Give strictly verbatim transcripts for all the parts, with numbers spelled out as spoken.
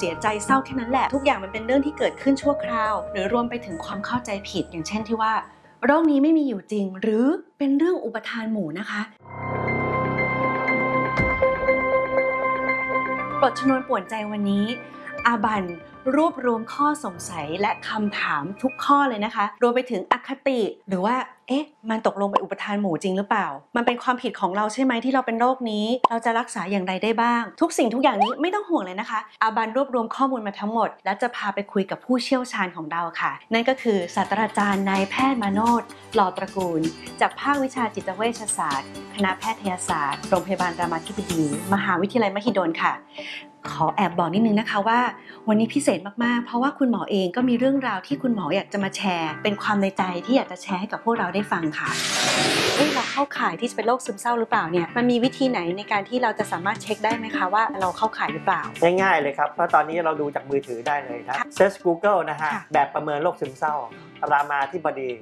เสียใจเศร้าแค่นั้นแหละทุกอย่างมันเป็นเรื่องที่เกิดขึ้นชั่วคราวหรือรวมไปถึงความเข้าใจผิดอย่างเช่นที่ว่าโรคนี้ไม่มีอยู่จริงหรือเป็นเรื่องอุปทานหมู่นะคะบทชนวนป่วนใจวันนี้อาบันรวบรวมข้อสงสัยและคำถามทุกข้อเลยนะคะรวมไปถึงอคติหรือว่าเอ๊ะมันตกลงเป็นอุปทานหมู่จริงหรือเปล่ามันเป็นความผิดของเราใช่ไหมที่เราเป็นโรคนี้เราจะรักษาอย่างไรได้บ้างทุกสิ่งทุกอย่างนี้ไม่ต้องห่วงเลยนะคะอาบันรวบรวมข้อมูลมาทั้งหมดและจะพาไปคุยกับผู้เชี่ยวชาญของเราค่ะนั่นก็คือศาสตราจารย์นายแพทย์มาโนชหล่อตระกูลจากภาควิชาจิตเวชศาสตร์คณะแพทยศาสตร์โรงพยาบาลรามาธิบดีมหาวิทยาลัยมหิดลค่ะขอแอบบอกนิดนึงนะคะว่าวันนี้พิเศษมากๆเพราะว่าคุณหมอเองก็มีเรื่องราวที่คุณหมออยากจะมาแชร์เป็นความในใจที่อยากจะแชร์ให้กับพวกเราได้ฟังค่ะเอ้ยเราเข้าข่ายที่จะเป็นโรคซึมเศร้าหรือเปล่าเนี่ยมันมีวิธีไหนในการที่เราจะสามารถเช็คได้ไหมคะว่าเราเข้าข่ายหรือเปล่าง่ายๆเลยครับเพราะตอนนี้เราดูจากมือถือได้เลยครับเซิร์ช Google นะฮะแบบประเมินโรคซึมเศร้ารามาธิบดี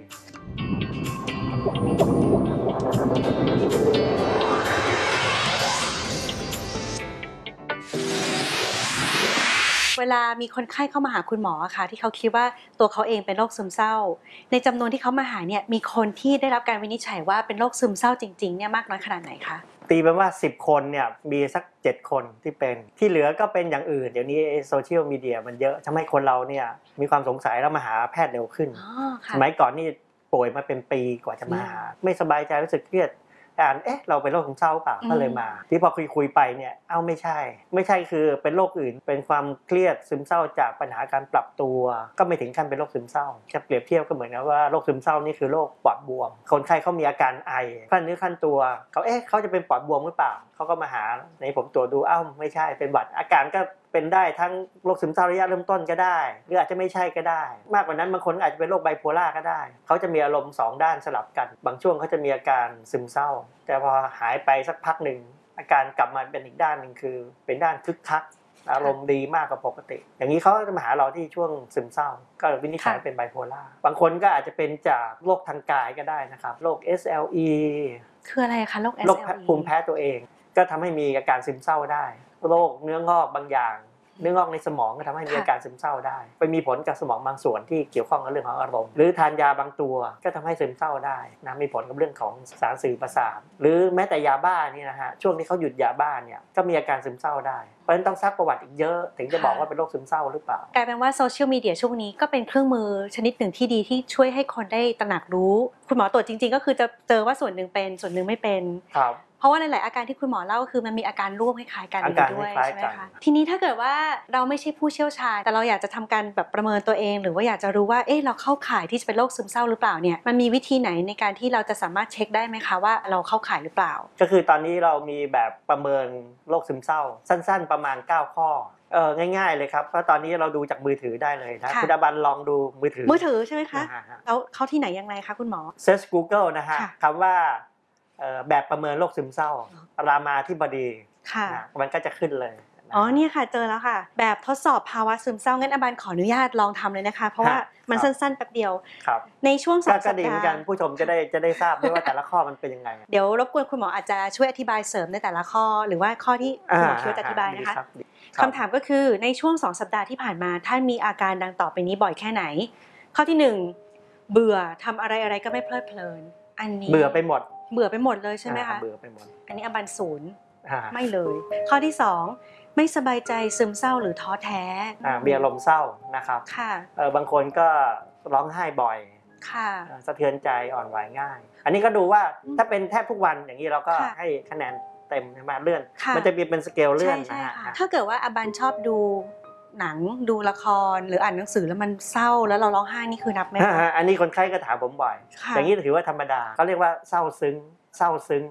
เวลามีคนไข้เข้ามาหาคุณหมอค่ะที่เขาคิดว่าตัวเขาเองเป็นโรคซึมเศร้าในจำนวนที่เขามาหาเนี่ยมีคนที่ได้รับการวินิจฉัยว่าเป็นโรคซึมเศร้าจริงๆเนี่ยมากน้อยขนาดไหนคะตีเป็นว่าสิบคนเนี่ยมีสักเจ็ดคนที่เป็นที่เหลือก็เป็นอย่างอื่นเดี๋ยวนี้โซเชียลมีเดียมันเยอะทำให้คนเราเนี่ยมีความสงสัยแล้วมาหาแพทย์เร็วขึ้นสมัยก่อนนี่ป่วยมาเป็นปีกว่าจะมาหาไม่สบายใจรู้สึกเครียดอ่านเอ๊ะเราเป็นโรคซึมเศร้าเปล่าก็เลยมาที่พอคุยคุยไปเนี่ยเอ้าไม่ใช่ไม่ใช่คือเป็นโรคอื่นเป็นความเครียดซึมเศร้าจากปัญหาการปรับตัวก็ไม่ถึงขั้นเป็นโรคซึมเศร้าจะเปรียบเทียบก็เหมือนกับว่าโรคซึมเศร้านี่คือโรคปอดบวมคนไข้เขามีอาการไอขั้นเนื้อขั้นตัวเขาเอ๊ะเขาจะเป็นปอดบวมหรือเปล่าเขาก็มาหาในผมตรวจดูเอ้าไม่ใช่เป็นหวัดอาการก็เป็นได้ทั้งโรคซึมเศร้าระยะเริ่มต้นก็ได้หรืออาจจะไม่ใช่ก็ได้มากกว่านั้นบางคนอาจจะเป็นโรคไบโพล่าก็ได้เขาจะมีอารมณ์สองด้านสลับกันบางช่วงเขาจะมีอาการซึมเศร้าแต่พอหายไปสักพักหนึ่งอาการกลับมาเป็นอีกด้านหนึ่งคือเป็นด้านคึกคักอารมณ์ดีมากกว่าปกติอย่างนี้เขาจะมาหาเราที่ช่วงซึมเศร้าก็วินิจฉัยเป็นไบโพล่าบางคนก็อาจจะเป็นจากโรคทางกายก็ได้นะครับโรค เอส แอล อีคืออะไรคะโรค เอส แอล อีโรคภูมิแพ้ตัวเองก็ทำให้มีอาการซึมเศร้าได้โรคเนื้องอกบางอย่างเนื้องอกในสมองก็ทำให้มีอาการซึมเศร้าได้ไปมีผลกับสมองบางส่วนที่เกี่ยวข้องกับเรื่องของอารมณ์หรือทานยาบางตัวก็ทำให้ซึมเศร้าได้นะมีผลกับเรื่องของสารสื่อประสาทหรือแม้แต่ยาบ้านี่นะฮะช่วงที่เขาหยุดยาบ้าเนี่ยก็มีอาการซึมเศร้าได้เพราะฉะนั้นต้องซักประวัติอีกเยอะถึงจะบอกว่าเป็นโรคซึมเศร้าหรือเปล่ากลายเป็นว่าโซเชียลมีเดียช่วงนี้ก็เป็นเครื่องมือชนิดหนึ่งที่ดีที่ช่วยให้คนได้ตระหนักรู้คุณหมอตรวจจริงๆก็คือจะเจอว่าส่วนหนึ่งเป็นส่วนหนึ่งไม่เป็นครับเพราะว่าในหลายอาการที่คุณหมอเล่าคือมันมีอาการร่วมคล้ายๆกันด้วยใช่ไหมคะทีนี้ถ้าเกิดว่าเราไม่ใช่ผู้เชี่ยวชาญแต่เราอยากจะทำการแบบประเมินตัวเองหรือว่าอยากจะรู้ว่าเอ๊ะเราเข้าข่ายที่จะเป็นโรคซึมเศร้าหรือเปล่าเนี่ยมันมีวิธีไหนในการที่เราจะสามารถเช็คได้ไหมคะว่าเราเข้าข่ายหรือเปล่าก็คือตอนนี้เรามีแบบประเมินโรคซึมเศร้าสั้นๆประมาณเก้าข้อเออง่ายๆเลยครับเพราะตอนนี้เราดูจากมือถือได้เลยนะคุณอาบันลองดูมือถือมือถือใช่ไหมคะแล้วเข้าที่ไหนยังไงคะคุณหมอ Search Google นะฮะคำว่าแบบประเมินโรคซึมเศร้ารามาธิบดีมันก็จะขึ้นเลยอ๋อเนี่ยค่ะเจอแล้วค่ะแบบทดสอบภาวะซึมเศร้างั้นอาบันขออนุญาตลองทำเลยนะคะเพราะว่ามันสั้นๆแป๊บเดียวในช่วงสองสัปดาห์ก็ดีเหมือนกันผู้ชมจะได้จะได้ทราบด้วยว่าแต่ละข้อมันเป็นยังไงเดี๋ยวรบกวนคุณหมออาจจะช่วยอธิบายเสริมในแต่ละข้อหรือว่าข้อที่คุณหมอคิดว่าจะอธิบายนะคะคำถามก็คือในช่วงสองสัปดาห์ที่ผ่านมาท่านมีอาการดังต่อไปนี้บ่อยแค่ไหนข้อที่หนึ่งเบื่อทำอะไรอะไรก็ไม่เพลิดเพลินอันนี้เบื่อไปหมดเบื่อไปหมดเลยใช่ไหมคะเบื่อไปหมดอันนี้อาบันศูนย์ไม่เลยข้อที่สองไม่สบายใจซึมเศร้าหรือท้อแท้มีอารมณ์เศร้านะครับค่ะเออบางคนก็ร้องไห้บ่อยค่ะสะเทือนใจอ่อนไหวง่ายอันนี้ก็ดูว่าถ้าเป็นแทบทุกวันอย่างนี้เราก็ให้คะแนนเต็มมาเลื่อนมันจะมีเป็นสเกลเลื่อนนะฮะถ้าเกิดว่าอาบันชอบดูหนังดูละครหรืออ่านหนังสือแล้วมันเศร้าแล้วเราร้องไห้นี่คือนับไหมคะอันนี้คนไข้ก็ถามผมบ่อยอย่างนี้ถือว่าธรรมดาเขาเรียกว่าเศร้าซึ้งเศร้าซึ้ง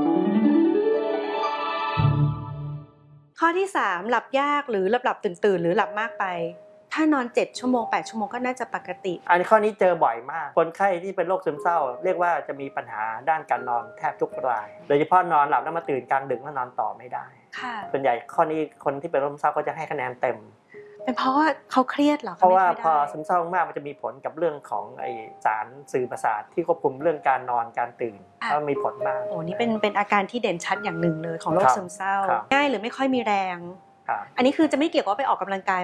ข้อที่สามหลับยากหรือหลับหลับตื่นตื่นหรือหลับมากไปถ้านอนเจ็ดชั่วโมงแปดชั่วโมงก็น่าจะปกติอันนี้ข้อนี้เจอบ่อยมากคนไข้ที่เป็นโรคซึมเศร้าเรียกว่าจะมีปัญหาด้านการนอนแทบทุกรายโดยเฉพาะนอนหลับแล้วมาตื่นกลางดึกแล้วนอนต่อไม่ได้ส่วนใหญ่ข้อนี้คนที่เป็นโรคซึมเศร้าก็จะให้คะแนนเต็มเป็นเพราะว่าเขาเครียดหรอเพราะว่าพอซึมเศร้ามากมันจะมีผลกับเรื่องของไอสารสื่อประสาทที่ควบคุมเรื่องการนอนการตื่นก็มีผลมากโอ้นี่เป็นเป็นอาการที่เด่นชัดอย่างหนึ่งเลยของโรคซึมเศร้าง่ายหรือไม่ค่อยมีแรงอันนี้คือจะไม่เกี่ยวกับไปออกกำลังกาย